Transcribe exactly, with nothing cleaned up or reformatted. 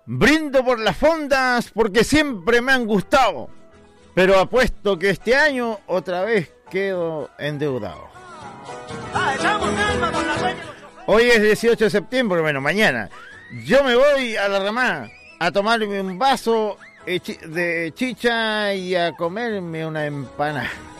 Brindo por las fondas porque siempre me han gustado, pero apuesto que este año otra vez quedo endeudado. Hoy es dieciocho de septiembre, bueno, mañana. Yo me voy a la ramada a tomarme un vaso de chicha y a comerme una empanada.